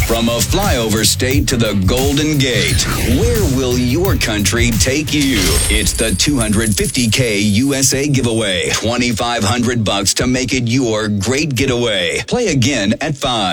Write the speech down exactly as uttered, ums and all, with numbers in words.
From a flyover state to the Golden Gate, where will your country take you? It's the two hundred fifty K U S A giveaway. twenty-five hundred bucks to make it your great getaway. Play again at five.